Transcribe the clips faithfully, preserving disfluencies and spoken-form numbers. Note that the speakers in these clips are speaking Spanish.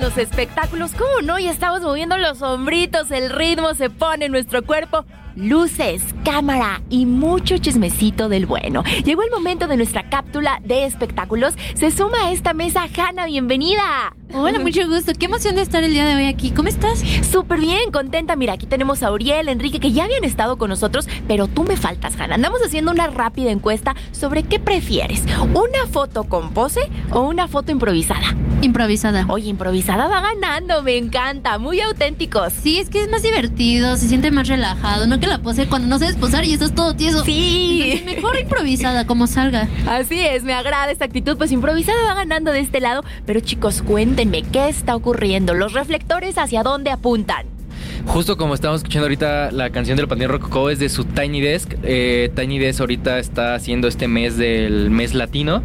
los espectáculos, ¿cómo no? Ya estamos moviendo los hombritos, el ritmo se pone en nuestro cuerpo. Luces, cámara y mucho chismecito del bueno. Llegó el momento de nuestra cápsula de espectáculos. Se suma a esta mesa Hanna, bienvenida. Hola, mucho gusto. Qué emoción de estar el día de hoy aquí. ¿Cómo estás? Súper bien, contenta. Mira, aquí tenemos a Uriel, Enrique, que ya habían estado con nosotros, pero tú me faltas, Hanna. Andamos haciendo una rápida encuesta sobre qué prefieres, ¿una foto con pose o una foto improvisada? Improvisada. Oye, improvisada va ganando, me encanta, muy auténticos. Sí, es que es más divertido, se siente más relajado, no que la pose cuando no sabes posar y estás todo tieso. Sí. Entonces, mejor improvisada, como salga. Así es, me agrada esta actitud, pues improvisada va ganando de este lado. Pero chicos, cuéntenme, ¿qué está ocurriendo? ¿Los reflectores hacia dónde apuntan? Justo como estamos escuchando ahorita, la canción del Panteón Rococó es de su Tiny Desk. eh, Tiny Desk ahorita está haciendo este mes del mes latino,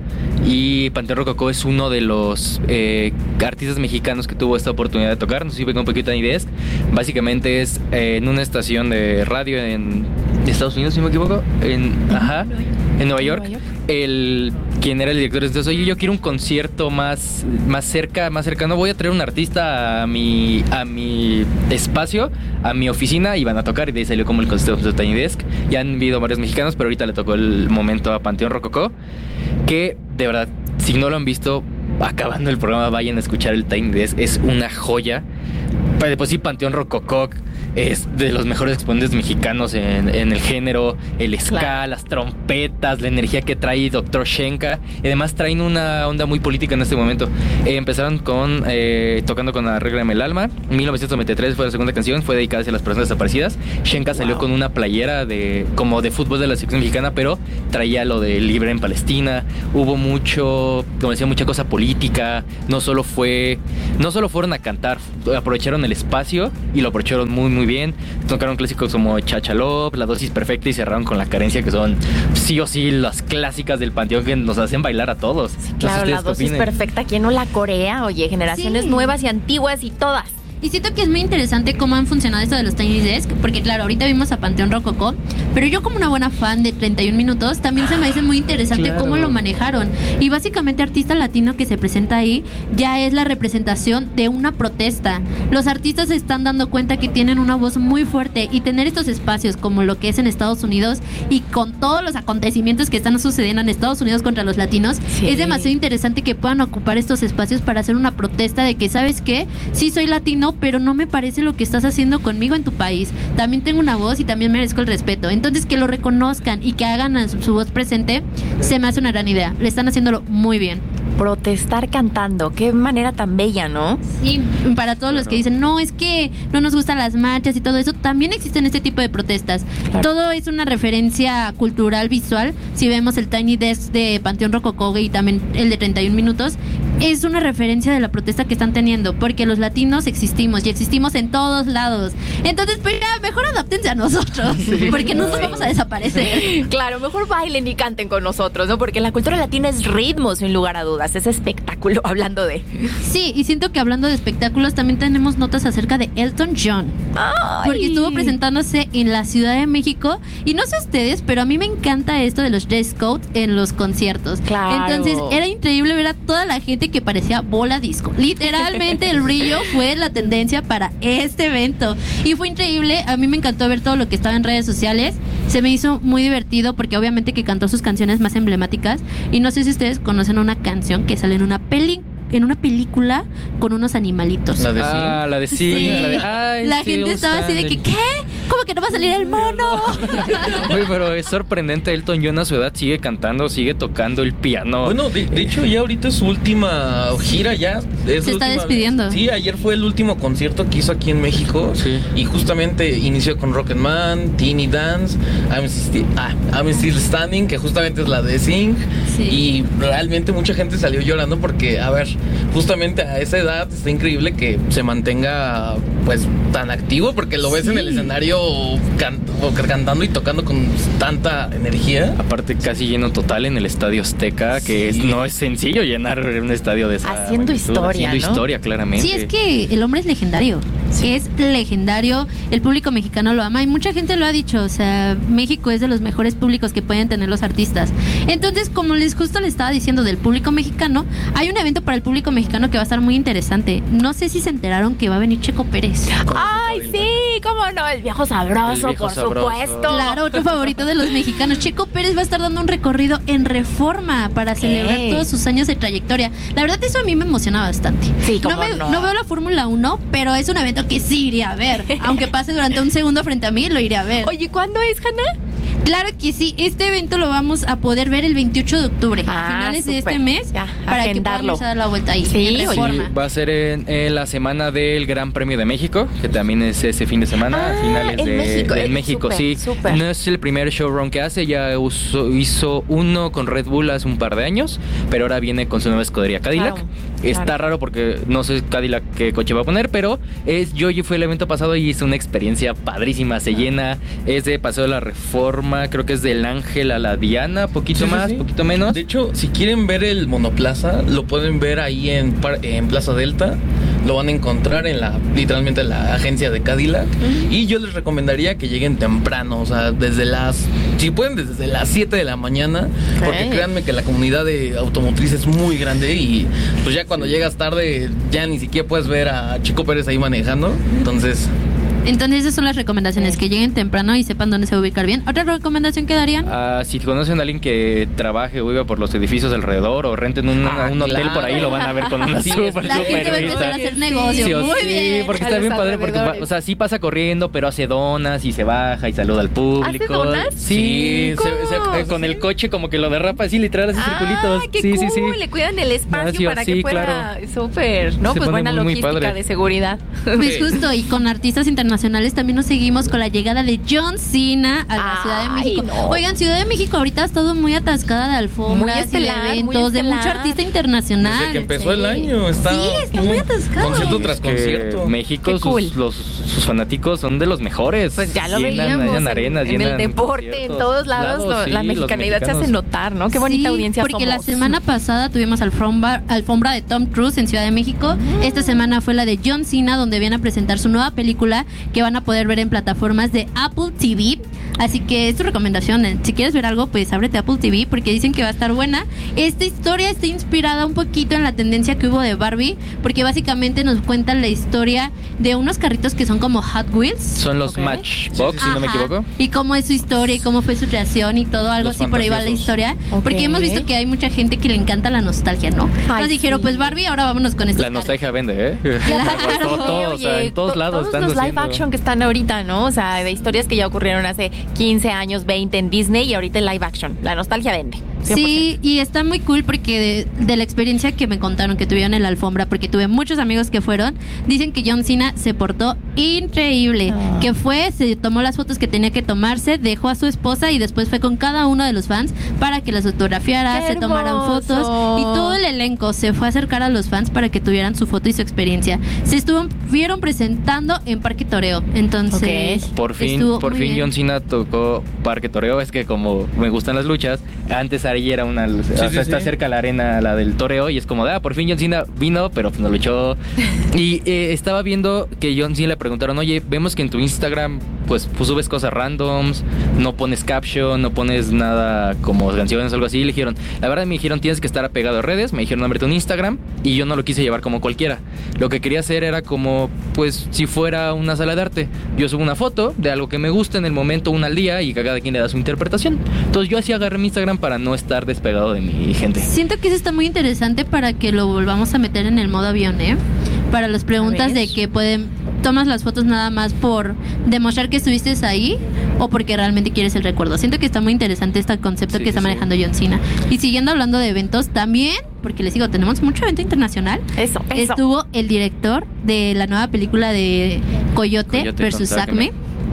y Panteón Rococó es uno de los eh, artistas mexicanos que tuvo esta oportunidad de tocar. No sé si ven un poquito Tiny Desk. Básicamente es eh, en una estación de radio en Estados Unidos, si no me equivoco, en, ajá, en Nueva York. El quien era el director, entonces, oye, yo quiero un concierto más, más cerca, más cercano. Voy a traer un artista a mi, a mi espacio, a mi oficina, y van a tocar. Y de ahí salió como el concepto de Tiny Desk. Ya han habido varios mexicanos, pero ahorita le tocó el momento a Panteón Rococó. Que de verdad, si no lo han visto, acabando el programa, vayan a escuchar el Tiny Desk. Es una joya. Pero pues sí, Panteón Rococó es de los mejores exponentes mexicanos en, en el género, el ska, claro, las trompetas, la energía que trae doctor Shenka. Y además traen una onda muy política en este momento. Eh, empezaron con eh, tocando con Arréglame el alma. mil novecientos noventa y tres fue la segunda canción, fue dedicada hacia las personas desaparecidas. Shenka wow. salió con una playera de como de fútbol de la selección mexicana, pero traía lo de libre en Palestina. Hubo mucho, como decía, mucha cosa política. No solo fue, no solo fueron a cantar, aprovecharon el espacio y lo aprovecharon muy muy bien. Tocaron clásicos como Chachalop, La Dosis Perfecta, y cerraron con La Carencia, que son sí o sí las clásicas del panteón que nos hacen bailar a todos. Sí, claro, La Dosis Perfecta, ¿quién no la corea? Oye, generaciones sí. nuevas y antiguas y todas. Y siento que es muy interesante cómo han funcionado esto de los Tiny Desk, porque claro, ahorita vimos a Panteón Rococó, pero yo como una buena fan de treinta y un minutos, también se me hace muy interesante claro. cómo lo manejaron. Y básicamente artista latino que se presenta ahí ya es la representación de una protesta. Los artistas se están dando cuenta que tienen una voz muy fuerte, y tener estos espacios como lo que es en Estados Unidos, y con todos los acontecimientos que están sucediendo en Estados Unidos contra los latinos, sí. es demasiado interesante que puedan ocupar estos espacios para hacer una protesta de que, ¿sabes qué? Sí soy latino, pero no me parece lo que estás haciendo conmigo en tu país. También tengo una voz y también merezco el respeto. Entonces, que lo reconozcan y que hagan su, su voz presente, se me hace una gran idea. Le están haciéndolo muy bien. Protestar cantando, qué manera tan bella, ¿no? Sí, para todos claro. los que dicen, no, es que no nos gustan las marchas y todo eso, también existen este tipo de protestas. Claro. Todo es una referencia cultural visual. Si vemos el Tiny Desk de Panteón Rococó y también el de treinta y un minutos, es una referencia de la protesta que están teniendo, porque los latinos existimos y existimos en todos lados. Entonces, pues ya, mejor adaptense a nosotros, sí. porque no nos vamos a desaparecer. Claro, mejor bailen y canten con nosotros, ¿no? Porque la cultura latina es ritmo, sin lugar a dudas. Es espectáculo, hablando de... Sí, y siento que hablando de espectáculos también tenemos notas acerca de Elton John. ¡Ay! Porque estuvo presentándose en la Ciudad de México, y no sé ustedes, pero a mí me encanta esto de los dress code en los conciertos. Claro. Entonces era increíble ver a toda la gente que parecía bola disco. Literalmente el brillo fue la tendencia para este evento, y fue increíble. A mí me encantó ver todo lo que estaba en redes sociales. Se me hizo muy divertido porque obviamente que cantó sus canciones más emblemáticas, y no sé si ustedes conocen una canción que sale en una peli en una película con unos animalitos. La de sí. Ah, la de sí. sí. La, de, ay, la gente estaba así de que, ¿qué? ¿Cómo que no va a salir el mono? Uy, pero es sorprendente. Elton John a su edad sigue cantando, sigue tocando el piano. Bueno, de, de hecho ya ahorita es su última gira, ya es se está despidiendo. Vez. Sí, ayer fue el último concierto que hizo aquí en México. Sí. Y justamente inició con Rocketman, Teeny Dance, I'm Still, ah, I'm Still Standing, que justamente es la de Sing. Sí. Y realmente mucha gente salió llorando porque, a ver, justamente a esa edad está increíble que se mantenga pues tan activo, porque lo ves sí. en el escenario can- cantando y tocando con tanta energía. Aparte casi lleno total en el Estadio Azteca, que sí. es, no es sencillo llenar un estadio de esa haciendo magnitud, historia, haciendo ¿no? historia, claramente. Sí, es que el hombre es legendario. Sí. Es legendario, el público mexicano lo ama y mucha gente lo ha dicho, o sea, México es de los mejores públicos que pueden tener los artistas. Entonces, como les justo les estaba diciendo del público mexicano, hay un evento para el público mexicano que va a estar muy interesante. No sé si se enteraron que va a venir Checo Pérez. ¡Ay, sí! ¿Cómo no? El viejo sabroso, El viejo por sabroso. supuesto. Claro, otro favorito de los mexicanos. Checo Pérez va a estar dando un recorrido en Reforma para celebrar todos sus años de trayectoria. La verdad, eso a mí me emociona bastante. Sí, no, cómo me, no. no veo la Fórmula uno, pero es un evento que sí iría a ver. Aunque pase durante un segundo frente a mí, lo iré a ver. Oye, ¿cuándo es, Hanna? Claro que sí, este evento lo vamos a poder ver el veintiocho de octubre, Ah, a finales de súper. este mes, Ya, para agendarlo. que podamos dar la vuelta ahí. Sí, en oye. Reforma. Sí, va a ser en, en la semana del Gran Premio de México, que también es ese fin de semana, Ah, a finales en de México, en eh, México, súper, sí. súper. No es el primer showrun que hace, ya uso- hizo uno con Red Bull hace un par de años, pero ahora viene con su nueva escudería Cadillac. Claro, Está claro. raro porque no sé Cadillac qué coche va a poner, pero es yo, yo fui al evento pasado y hice una experiencia padrísima, se llena, es de Paseo de la Reforma, creo que es del Ángel a la Diana, poquito Sí, sí, más, sí. poquito menos. De hecho, si quieren ver el monoplaza, lo pueden ver ahí en, par- en Plaza Delta. Lo van a encontrar en la, literalmente en la agencia de Cadillac. Y yo les recomendaría que lleguen temprano, o sea, desde las, si pueden, desde las siete de la mañana. Ok. Porque créanme que la comunidad de automotriz es muy grande y pues ya cuando llegas tarde, ya ni siquiera puedes ver a Checo Pérez ahí manejando. Entonces... Entonces esas son las recomendaciones, que lleguen temprano y sepan dónde se va a ubicar bien. ¿Otra recomendación que darían? Ah, si conocen a alguien que trabaje o viva por los edificios alrededor o renten un, Ah, un hotel claro. por ahí, lo van a ver con una Sí, super, La gente va a super empezar a vista. hacer negocio. Sí, o Muy sí, bien. porque A está los bien padre, porque va- alrededores. o sea, sí pasa corriendo, pero hace donas y se baja y saluda al público. donas? Sí, ¿Cómo? se- se- con el coche como que lo derrapa así, literal, así circulitos. Ah, qué sí, cool. sí, sí. Le cuidan el espacio No, sí, para que sí, pueda. claro. Súper, ¿no? Se Pues pone buena muy, muy logística padre. de seguridad. Pues justo, y con artistas internacionales también nos seguimos con la llegada de John Cena a la Ay, Ciudad de México. no. Oigan, Ciudad de México ahorita ha estado muy atascada de alfombras, Muy y de estelar, muy eventos, de estelar. mucho artista internacional. Desde que empezó sí. el año, está, Sí, está muy atascado. Concierto Es tras que concierto. México, Qué sus, cool. los, sus fanáticos son de los mejores. Pues ya lo Llenan- veíamos llenan en- arenas, en, el llenan deporte, en conciertos. todos lados, lo- sí, la los mexicanidad se hace mexicanos. notar, ¿no? Qué bonita Sí, audiencia porque somos. la semana pasada tuvimos alfombra, alfombra de Tom Cruise en Ciudad de México. Esta semana fue la de John Cena, donde viene a presentar su nueva película que van a poder ver en plataformas de Apple T V. Así que es tu recomendación. eh. Si quieres ver algo, pues ábrete Apple T V porque dicen que va a estar buena. Esta historia está inspirada un poquito en la tendencia que hubo de Barbie, porque básicamente nos cuentan la historia de unos carritos que son como Hot Wheels. Son los Ok. Matchbox, si no me Ajá. equivoco. Y cómo es su historia y cómo fue su creación y todo, algo Los así por ahí va la fantasiosos. historia. Ok. Porque hemos visto que hay mucha gente que le encanta la nostalgia, ¿no? Entonces dijeron, sí. pues Barbie, ahora vámonos con esto. La nostalgia vende, ¿eh? Claro. Todo, todo, o sea, Oye, en todos to- lados todos están los live haciendo- action que están ahorita, ¿no? O sea, de historias que ya ocurrieron hace quince años, veinte en Disney y ahorita en live action. La nostalgia vende. cien por ciento. Sí, y está muy cool porque de, de la experiencia que me contaron que tuvieron en la alfombra, porque tuve muchos amigos que fueron, dicen que John Cena se portó increíble, Ah. que fue, se tomó las fotos que tenía que tomarse, dejó a su esposa y después fue con cada uno de los fans para que las autografiara, ¡Qué se tomaran hermoso! fotos y todo el elenco se fue a acercar a los fans para que tuvieran su foto y su experiencia. Se estuvieron presentando en Parque Toreo, entonces Ok. Por fin, estuvo por muy fin bien. John Cena tocó Parque Toreo. Es que como me gustan las luchas, antes ahí era una, o sea, sí, está sí. cerca la arena, la del toreo, y es como, de, ah, por fin John Cena vino, pero pues no luchó. Y eh, estaba viendo que John Cena le preguntaron, oye, vemos que en tu Instagram pues, pues subes cosas randoms, no pones caption, no pones nada como canciones o algo así. Y le dijeron, la verdad me dijeron, tienes que estar apegado a redes, me dijeron, ábrete un Instagram, y yo no lo quise llevar como cualquiera. Lo que quería hacer era como, pues, si fuera una sala de arte. Yo subo una foto de algo que me gusta en el momento, una al día, y que cada quien le da su interpretación. Entonces yo así agarré mi Instagram para no estar despegado de mi gente. Siento que eso está muy interesante para que lo volvamos a meter en el modo avión, ¿eh? Para las preguntas ver. de que pueden tomas las fotos nada más por demostrar que estuviste ahí o porque realmente quieres el recuerdo. Siento que está muy interesante este concepto Sí, que está sí, manejando John Cena. Y siguiendo hablando de eventos también, porque les digo, tenemos mucho evento internacional. Eso, eso. Estuvo el director de la nueva película de Coyote, Coyote versus contra Acme. Acme.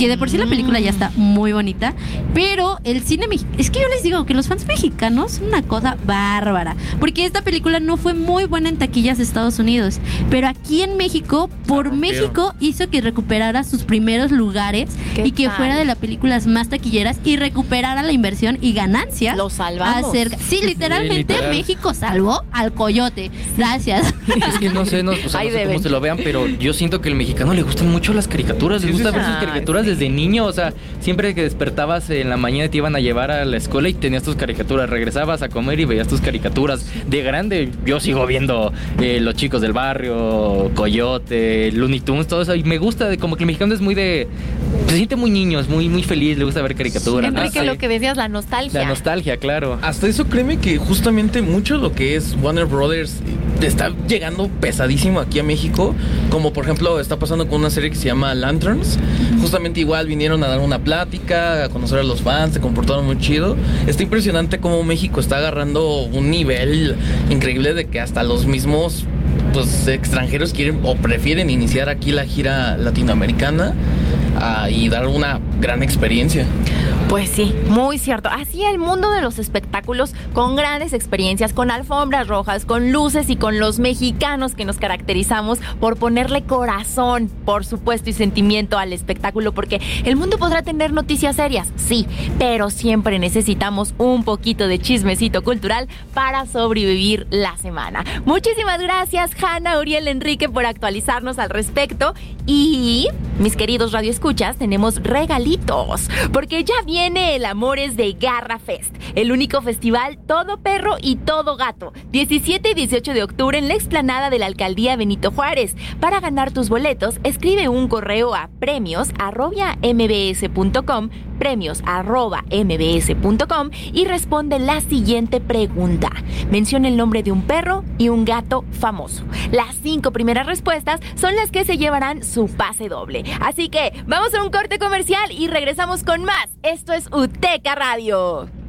que de por sí la película ya está muy bonita, pero el cine mexicano, es que yo les digo que los fans mexicanos son una cosa bárbara, porque esta película no fue muy buena en taquillas de Estados Unidos, pero aquí en México, por Ah, México, hizo que recuperara sus primeros lugares y que tal? fuera de las películas más taquilleras y recuperara la inversión y ganancias. Lo salvamos. Acerca- sí, literalmente literal. México salvó al coyote. Gracias. Es que no sé, no, o sea, Ahí no sé deben. cómo se lo vean, pero yo siento que al mexicano le gustan mucho las caricaturas, le Sí, gusta sí, ver sí. sus caricaturas Ay, desde niño, o sea, siempre que despertabas en la mañana te iban a llevar a la escuela y tenías tus caricaturas, regresabas a comer y veías tus caricaturas. De grande yo sigo viendo eh, Los Chicos del Barrio, Coyote, Looney Tunes, todo eso, y me gusta, de, como que el mexicano es muy de, se siente muy niño, es muy, muy feliz, le gusta ver caricaturas. Enrique, no sé. lo que decías, la nostalgia. La nostalgia, claro. Hasta eso, créeme que justamente mucho lo que es Warner Brothers está llegando pesadísimo aquí a México, como por ejemplo está pasando con una serie que se llama Lanterns. Justamente igual vinieron a dar una plática, a conocer a los fans, se comportaron muy chido. Está impresionante cómo México está agarrando un nivel increíble de que hasta los mismos pues extranjeros quieren o prefieren iniciar aquí la gira latinoamericana uh, y dar una gran experiencia. Pues sí, muy cierto. Así el mundo de los espectáculos, con grandes experiencias, con alfombras rojas, con luces y con los mexicanos que nos caracterizamos por ponerle corazón, por supuesto, y sentimiento al espectáculo, porque el mundo podrá tener noticias serias, sí, pero siempre necesitamos un poquito de chismecito cultural para sobrevivir la semana. Muchísimas gracias, Hanna, Uriel, Enrique, por actualizarnos al respecto. Y, mis queridos radioescuchas, tenemos regalitos, porque ya viene el Amores de Garra Fest, el único festival todo perro y todo gato, diecisiete y dieciocho de octubre en la explanada de la Alcaldía Benito Juárez. Para ganar tus boletos, escribe un correo a premios arroba mbs punto com, premios arroba mbs punto com y responde la siguiente pregunta. Menciona el nombre de un perro y un gato famoso. Las cinco primeras respuestas son las que se llevarán su pase doble. Así que vamos a un corte comercial y regresamos con más. Esto es Uteca Radio.